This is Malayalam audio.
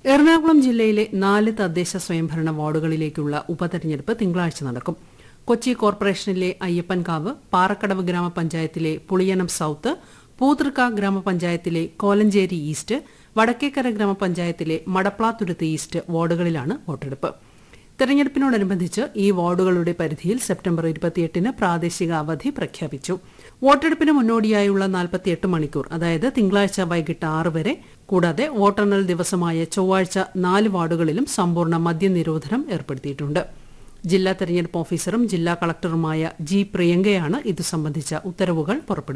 എറണാകുളം ജില്ലയിലെ 4 തദ്ദേശ സ്വയംഭരണ വാർഡുകളിലേക്കുള്ള ഉപതെരഞ്ഞെടുപ്പ് തിങ്കളാഴ്ച നടക്കും. കൊച്ചി കോർപ്പറേഷനിലെ അയ്യപ്പൻകാവ്, പാറക്കടവ് ഗ്രാമപഞ്ചായത്തിലെ പുളിയനം സൌത്ത്, പൂതൃക്ക ഗ്രാമപഞ്ചായത്തിലെ കോലഞ്ചേരി ഈസ്റ്റ്, വടക്കേക്കര ഗ്രാമപഞ്ചായത്തിലെ മടപ്ലാത്തുരുത്ത് ഈസ്റ്റ് വാർഡുകളിലാണ് വോട്ടെടുപ്പ്. തെരഞ്ഞെടുപ്പിനോടനുബന്ധിച്ച് ഈ വാർഡുകളുടെ പരിധിയിൽ സെപ്റ്റംബർ 28-ന് പ്രാദേശിക അവധി പ്രഖ്യാപിച്ചു. വോട്ടെടുപ്പിന് മുന്നോടിയായുള്ള 48 മണിക്കൂർ, അതായത് തിങ്കളാഴ്ച വൈകിട്ട് 6 വരെ, കൂടാതെ വോട്ടെണ്ണൽ ദിവസമായ ചൊവ്വാഴ്ച 4 വാർഡുകളിലും സമ്പൂർണ്ണ മദ്യനിരോധനം ഏർപ്പെടുത്തിയിട്ടുണ്ട്. ജില്ലാ തെരഞ്ഞെടുപ്പ് ഓഫീസറും ജില്ലാ കളക്ടറുമായ ജി. പ്രിയങ്കയാണ് ഇതു സംബന്ധിച്ച ഉത്തരവുകൾ പുറപ്പെടുവിച്ചത്.